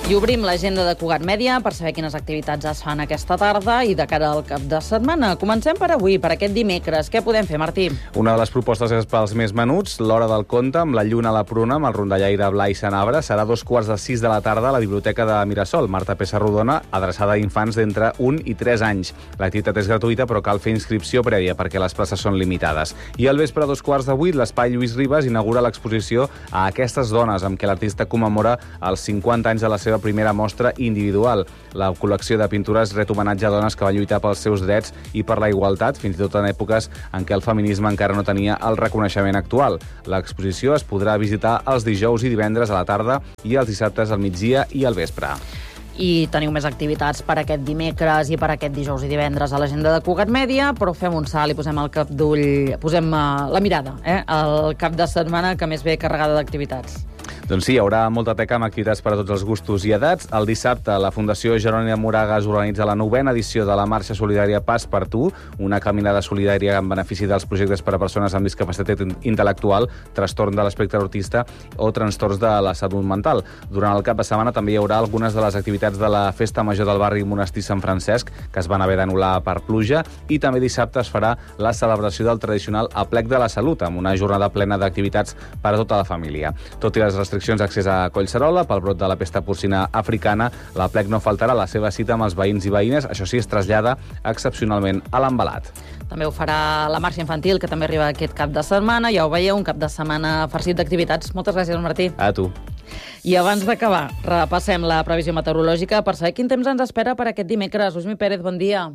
I obrim l'agenda de Cugat Mèdia per saber quines activitats es fan aquesta tarda i de cara al cap de setmana. Comencem per avui, per aquest dimecres. Què podem fer, Martí? Una de les propostes és pels més menuts, l'Hora del Conte, amb la lluna a la pruna, amb el rondallaire Blai Sanabra. Serà 5:45 de la tarda a la Biblioteca de Mirasol, Marta Pessarrodona, adreçada a infants d'entre 1 i 3 anys. L'activitat és gratuïta, però cal fer inscripció prèvia perquè les places són limitades. I al vespre, a 7:15, l'Espai Lluís Ribas inaugura l'exposició a aquestes dones, amb què l'artista commemora els 50 anys de la seva primera mostra individual. La col·lecció de pintures ret homenatge a dones que van lluitar pels seus drets i per la igualtat, fins i tot en èpoques en què el feminisme encara no tenia el reconeixement actual. L'exposició es podrà visitar els dijous i divendres a la tarda i els dissabtes al migdia i al vespre. I teniu més activitats per aquest dimecres i per aquest dijous i divendres a l'agenda de Cugat Mèdia, però fem un salt i posem el cap d'ull, posem la mirada, al cap de setmana que més ve carregada d'activitats. Doncs sí, hi haurà molta teca amb activitats per a tots els gustos i edats. El dissabte, la Fundació Jeroni de Moragas organitza la 9ª edició de la Marxa Solidària Pas per Tu, una caminada solidària en benefici dels projectes per a persones amb discapacitat intel·lectual, trastorn de l'espectre autista o trastorns de la salut mental. Durant el cap de setmana també hi haurà algunes de les activitats de la Festa Major del barri Monestir Sant Francesc, que es van haver d'anul·lar per pluja, i també dissabte es farà la celebració del tradicional Aplec de la Salut, amb una jornada plena d'activitats per a tota la família. Tot i les restriccions d'accés a Collserola pel brot de la pesta porcina africana, l'Aplec no faltarà la seva cita amb els veïns i veïnes, això sí, es trasllada excepcionalment a l'Envelat. També ho farà la marxa infantil, que també arriba aquest cap de setmana. Ja ho veieu, un cap de setmana farcit d'activitats. Moltes gràcies, Martí. A tu. I abans d'acabar, repassem la previsió meteorològica per saber quin temps ens espera per aquest dimecres. Usmi Pérez, bon dia.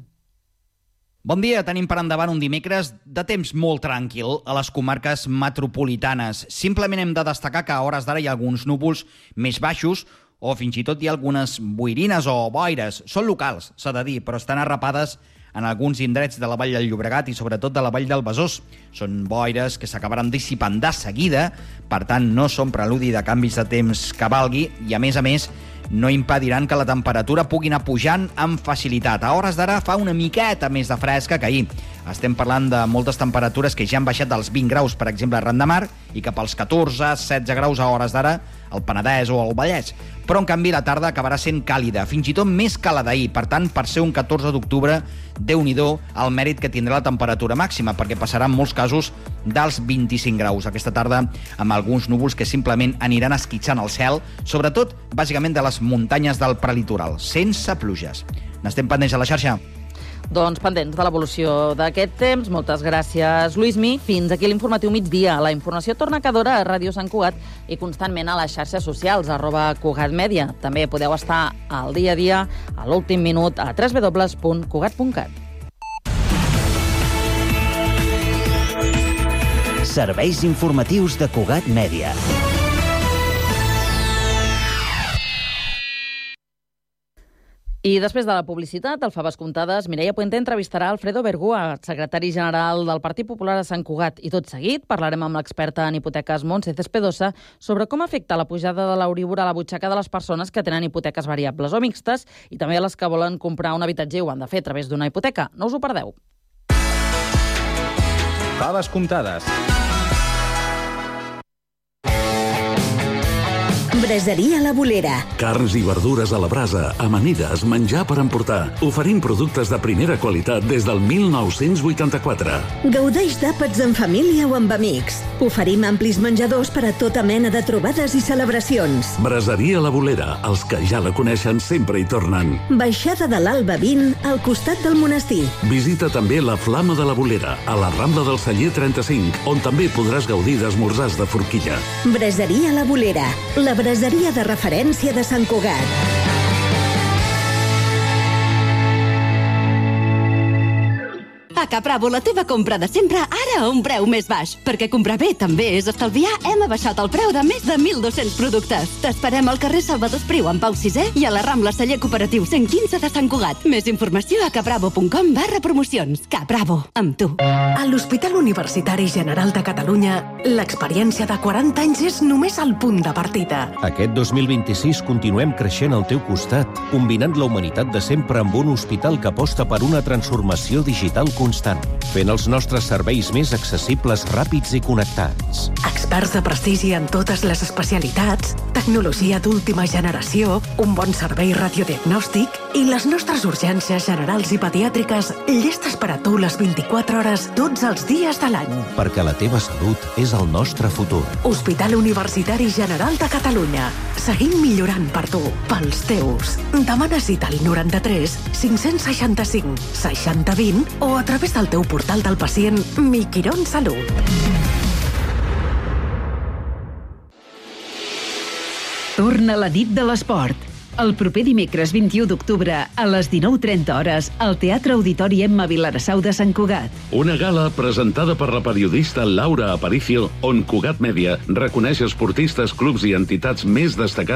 Bon dia, tenim per endavant un dimecres de temps molt tranquil a les comarques metropolitanes. Simplement hem de destacar que a hores d'ara hi ha alguns núvols més baixos o fins i tot hi ha algunes boirines o boires. Són locals, s'ha de dir, però estan arrapades en alguns indrets de la Vall del Llobregat i sobretot de la Vall del Besòs. Són boires que s'acabaran dissipant de seguida, per tant no són preludi de canvis de temps que valgui i a més no impediran que la temperatura pugui anar pujant amb facilitat. A hores d'ara fa una miqueta més de fresca que ahir. Estem parlant de moltes temperatures que ja han baixat dels 20 graus, per exemple, a Ran de Mar, i cap als 14-16 graus a hores d'ara al Penedès o al Vallès. Però, en canvi, la tarda acabarà sent càlida, fins i tot més que la d'ahir. Per tant, per ser un 14 d'octubre, Déu-n'hi-do el mèrit que tindrà la temperatura màxima, perquè passarà en molts casos dels 25 graus. Aquesta tarda, amb alguns núvols que simplement aniran esquitxant el cel, sobretot, bàsicament, de les muntanyes del prelitoral, sense pluges. N'estem pendents a la xarxa. Doncs pendents de l'evolució d'aquest temps. Moltes gràcies, Luismi. Fins aquí l'informatiu migdia. La informació torna cada hora a Ràdio Sant Cugat i constantment a les xarxes socials, @CugatMèdia. També podeu estar al dia a dia, a l'últim minut, a www.cugat.cat. Serveis informatius de Cugat Mèdia. I després de la publicitat, al Faves Comptades, Mireia Puente entrevistarà Alfredo Bergua, secretari general del Partit Popular de Sant Cugat. I tot seguit parlarem amb l'experta en hipoteques Montse Cespedosa sobre com afecta la pujada de l'Euríbor a la butxaca de les persones que tenen hipoteques variables o mixtes i també a les que volen comprar un habitatge i ho han de fer a través d'una hipoteca. No us ho perdeu. Faves Comptades. Braseria La Bolera. Carns i verdures a la brasa, amanides, menjar per emportar. Oferim productes de primera qualitat des del 1984. Gaudeix d'àpats en família o amb amics. Oferim amplis menjadors per a tota mena de trobades i celebracions. Braseria La Bolera. Els que ja la coneixen sempre hi tornen. Baixada de l'Alba 20, al costat del monestir. Visita també la Flama de la Bolera, a la Rambla del Celler 35, on també podràs gaudir d'esmorzars de forquilla. Braseria La Bolera. La braseria de referència de Sant Cugat. A Capravo, la teva compra de sempre, ara a un preu més baix. Perquè comprar bé també és estalviar, hem abaixat el preu de més de 1.200 productes. T'esperem al carrer Salvador Espriu, en Pau VI, i a la Rambla Celler Cooperatiu 115 de Sant Cugat. Més informació a capravo.com/promocions. Capravo, amb tu. A l'Hospital Universitari General de Catalunya, l'experiència de 40 anys és només el punt de partida. Aquest 2026 continuem creixent al teu costat, combinant la humanitat de sempre amb un hospital que aposta per una transformació digital conscient. constant, fent els nostres serveis més accessibles, ràpids i connectats. Experts de prestigi en totes les especialitats, tecnologia d'última generació, un bon servei radiodiagnòstic i les nostres urgències generals i pediàtriques llestes per a tu les 24 hores tots els dies de l'any. Perquè la teva salut és el nostre futur. Hospital Universitari General de Catalunya. Seguim millorant per tu, pels teus. Demana cita al 93 565 6020 o a través del teu portal del pacient Mi Quirón Salut. Torna la nit de l'esport. El proper dimecres 21 d'octubre a les 19:30 hores al Teatre Auditori Emma Vilarassau de Sant Cugat. Una gala presentada per la periodista Laura Aparicio, on Cugat Mèdia reconeix esportistes, clubs i entitats més destacats